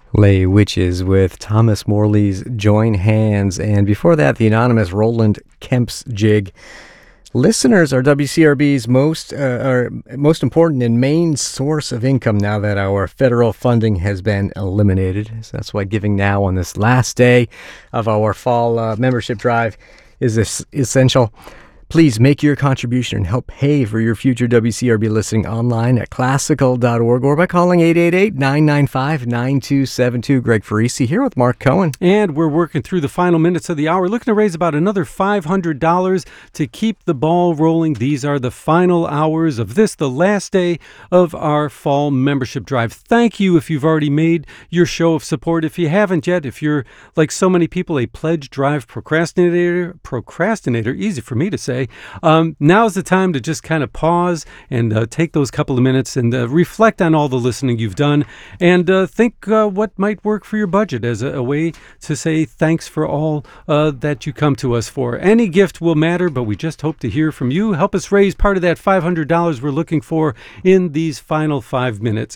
Lay Witches with Thomas Morley's Join Hands, and before that, the anonymous Roland Kemp's Jig. Listeners are WCRB's most important and main source of income now that our federal funding has been eliminated. So that's why Giving Now on this last day of our fall membership drive is essential. Please make your contribution and help pay for your future WCRB listening online at classical.org or by calling 888-995-9272. Greg Farisi here with Mark Cohen. And we're working through the final minutes of the hour, looking to raise about another $500 to keep the ball rolling. These are the final hours of this, the last day of our fall membership drive. Thank you if you've already made your show of support. If you haven't yet, if you're, like so many people, a pledge drive procrastinator, easy for me to say, now's the time to just kind of pause and take those couple of minutes and reflect on all the listening you've done and think what might work for your budget as a way to say thanks for all that you come to us for. Any gift will matter, but we just hope to hear from you. Help us raise part of that $500 we're looking for in these final 5 minutes.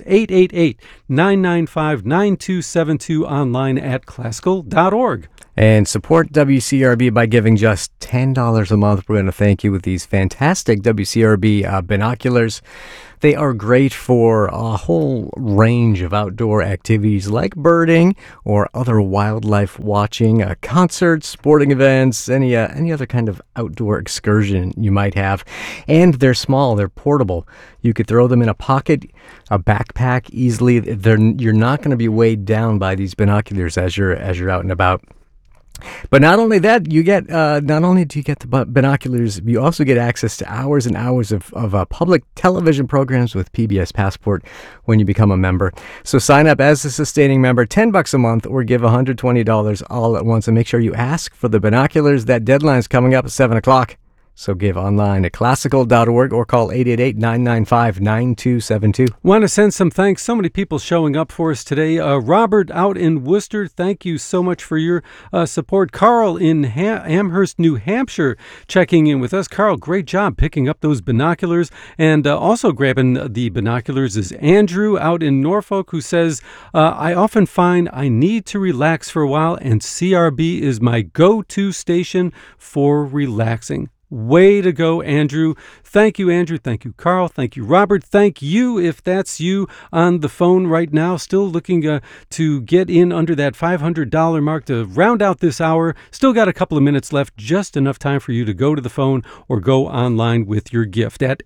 888-995-9272 online at classical.org. And support WCRB by giving just $10 a month. We're going to thank you with these fantastic WCRB binoculars. They are great for a whole range of outdoor activities like birding or other wildlife watching, concerts, sporting events, any other kind of outdoor excursion you might have. And they're small, they're portable. You could throw them in a pocket, a backpack easily. You're not going to be weighed down by these binoculars as you're out and about. But not only that, not only do you get the binoculars, you also get access to hours and hours of public television programs with PBS Passport when you become a member. So sign up as a sustaining member, $10 a month, or give $120 all at once. And make sure you ask for the binoculars. That deadline is coming up at 7 o'clock. So give online at classical.org or call 888-995-9272. Want to send some thanks. So many people showing up for us today. Robert out in Worcester, thank you so much for your support. Carl in Amherst, New Hampshire, checking in with us. Carl, great job picking up those binoculars. And also grabbing the binoculars is Andrew out in Norfolk, who says, I often find I need to relax for a while, and CRB is my go-to station for relaxing. Way to go, Andrew. Thank you, Andrew. Thank you, Carl. Thank you, Robert. Thank you, if that's you on the phone right now, still looking to get in under that $500 mark to round out this hour. Still got a couple of minutes left, just enough time for you to go to the phone or go online with your gift at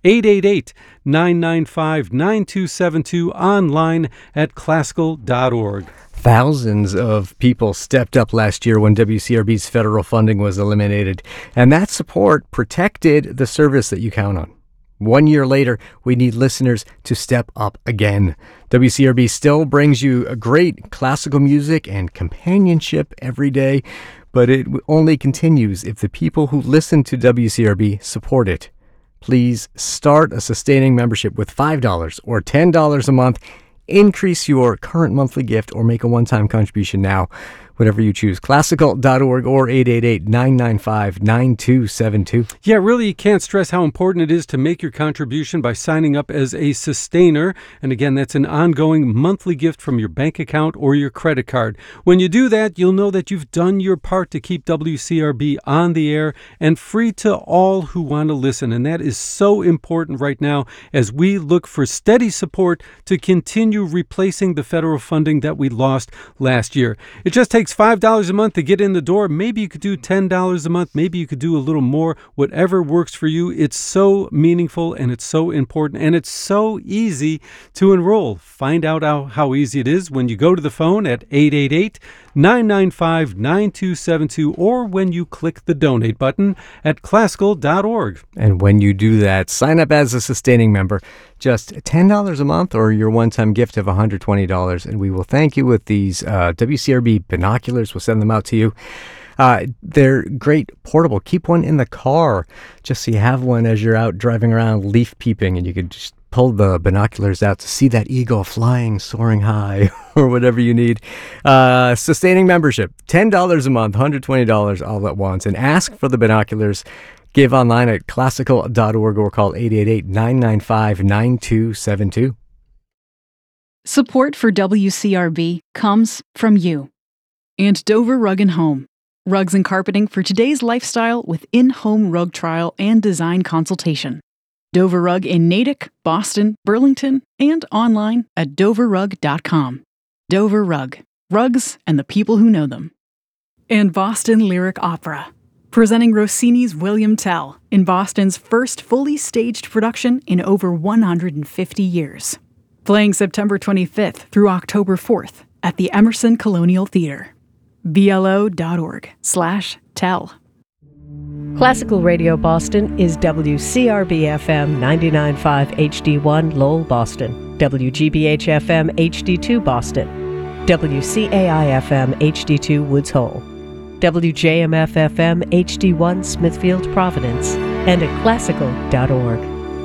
888-995-9272, online at classical.org. Thousands of people stepped up last year when WCRB's federal funding was eliminated, and that support protected the service that you count on. 1 year later, we need listeners to step up again. WCRB still brings you a great classical music and companionship every day, but it only continues if the people who listen to WCRB support it. Please start a sustaining membership with $5 or $10 a month. Increase your current monthly gift or make a one-time contribution now, whatever you choose. Classical.org or 888-995-9272. Yeah, really, you can't stress how important it is to make your contribution by signing up as a sustainer. And again, that's an ongoing monthly gift from your bank account or your credit card. When you do that, you'll know that you've done your part to keep WCRB on the air and free to all who want to listen. And that is so important right now as we look for steady support to continue replacing the federal funding that we lost last year. It just takes $5 a month to get in the door. Maybe you could do $10 a month. Maybe you could do a little more. Whatever works for you. It's so meaningful and it's so important and it's so easy to enroll. Find out how easy it is when you go to the phone at 888-995-9272 or when you click the donate button at classical.org. And when you do that, sign up as a sustaining member. Just $10 a month or your one-time gift of $120, and we will thank you with these WCRB binoculars. We'll send them out to you. They're great portable. Keep one in the car just so you have one as you're out driving around leaf peeping, and you could just pull the binoculars out to see that eagle flying, soaring high, or whatever you need. Sustaining membership, $10 a month, $120 all at once, and ask for the binoculars. Give online at classical.org or call 888-995-9272. Support for WCRB comes from you. And Dover Rug & Home. Rugs and carpeting for today's lifestyle with in-home rug trial and design consultation. Dover Rug in Natick, Boston, Burlington, and online at doverrug.com. Dover Rug. Rugs and the people who know them. And Boston Lyric Opera. Presenting Rossini's William Tell in Boston's first fully staged production in over 150 years. Playing September 25th through October 4th at the Emerson Colonial Theater. BLO.org/tell. Classical Radio Boston is WCRB-FM 99.5 HD1 Lowell, Boston, WGBH-FM HD2 Boston, WCAI-FM HD2 Woods Hole, WJMF-FM HD1 Smithfield, Providence, and at classical.org.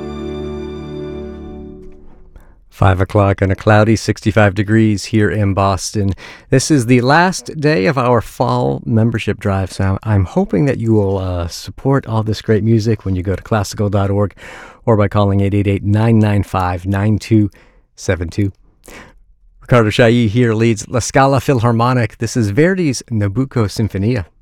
5 o'clock and a cloudy 65 degrees here in Boston. This is the last day of our fall membership drive, so I'm hoping that you will support all this great music when you go to classical.org or by calling 888-995-9272. Ricardo Chailly here leads La Scala Philharmonic. This is Verdi's Nabucco Sinfonia.